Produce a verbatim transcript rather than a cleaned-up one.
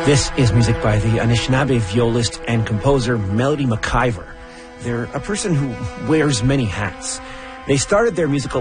This is music by the Anishinaabe violist and composer Melody McIver. They're a person who wears many hats. They started their musical